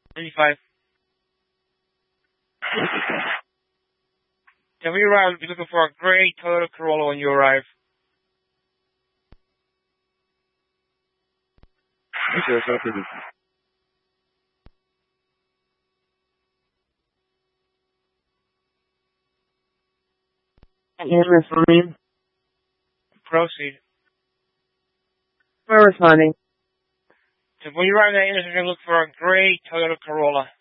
95. When you arrive, be looking for a gray Toyota Corolla when you arrive. Okay, copy. Yes, responding. Proceed. We're responding. When you arrive at the intersection, look for a gray Toyota Corolla.